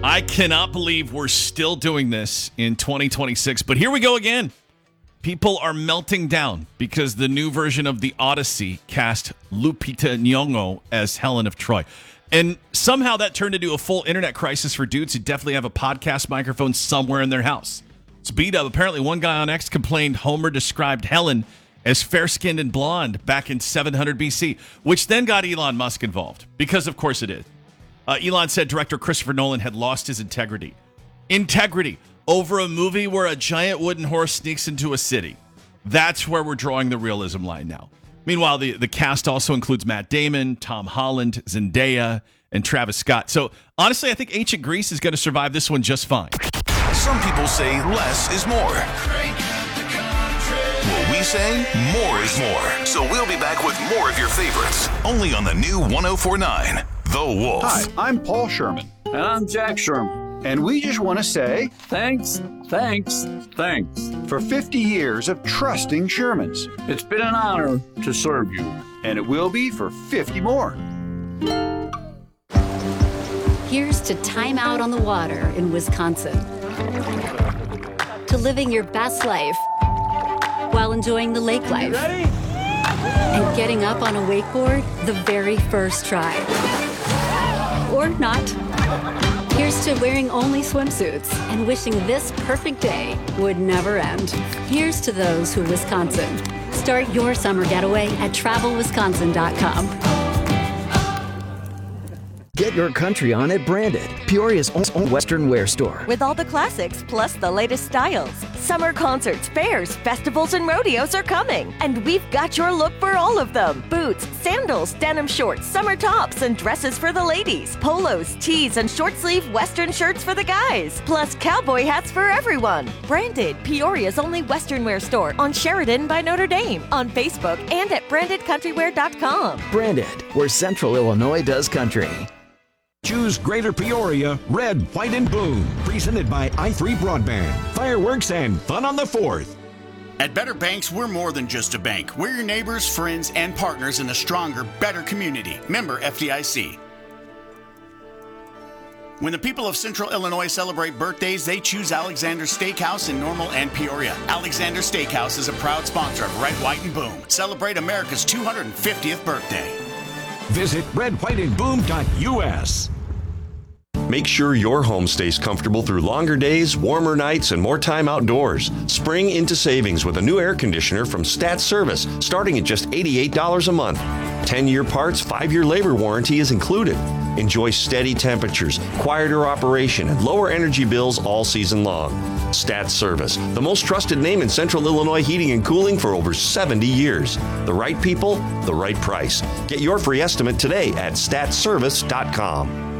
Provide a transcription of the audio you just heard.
I cannot believe we're still doing this in 2026, but here we go again. People are melting down because the new version of The Odyssey cast Lupita Nyong'o as Helen of Troy. And somehow that turned into a full internet crisis for dudes who definitely have a podcast microphone somewhere in their house. Speed up. Apparently one guy on X complained Homer described Helen as fair-skinned and blonde back in 700 BC, which then got Elon Musk involved, because of course it is. Elon said director Christopher Nolan had lost his integrity. Integrity over a movie where a giant wooden horse sneaks into a city. That's where we're drawing the realism line now. Meanwhile, the cast also includes Matt Damon, Tom Holland, Zendaya, and Travis Scott. So honestly, I think ancient Greece is going to survive this one just fine. Some people say less is more. Well, we say more is more. So we'll be back with more of your favorites, only on the new 104.9 The Wolf. Hi, I'm Paul Sherman. And I'm Jack Sherman. And we just want to say Thanks for 50 years of trusting Shermans. It's been an honor to serve you. And it will be for 50 more. Here's to time out on the water in Wisconsin. To living your best life while enjoying the lake life. Ready? And getting up on a wakeboard the very first try. Or not. Here's to wearing only swimsuits and wishing this perfect day would never end. Here's to those who Wisconsin. Start your summer getaway at travelwisconsin.com. Get your country on at Branded, Peoria's own Western wear store. With all the classics plus the latest styles. Summer concerts, fairs, festivals, and rodeos are coming. And we've got your look for all of them. Boots, sandals, denim shorts, summer tops, and dresses for the ladies. Polos, tees, and short sleeve Western shirts for the guys. Plus cowboy hats for everyone. Branded, Peoria's only Western wear store on Sheridan by Notre Dame. On Facebook and at brandedcountrywear.com. Branded, where Central Illinois does country. Choose Greater Peoria, Red, White, and Blue. Presented by i3 Broadband. Fireworks and fun on the 4th. At Better Banks, we're more than just a bank. We're your neighbors, friends, and partners in a stronger, better community. Member FDIC. When the people of Central Illinois celebrate birthdays, they choose Alexander Steakhouse in Normal and Peoria. Alexander Steakhouse is a proud sponsor of Red, White, and Boom. Celebrate America's 250th birthday. Visit redwhiteandboom.us. Make sure your home stays comfortable through longer days, warmer nights, and more time outdoors. Spring into savings with a new air conditioner from Stat Service, starting at just $88 a month. 10-year parts, 5-year labor warranty is included. Enjoy steady temperatures, quieter operation, and lower energy bills all season long. Stat Service, the most trusted name in Central Illinois heating and cooling for over 70 years. The right people, the right price. Get your free estimate today at statservice.com.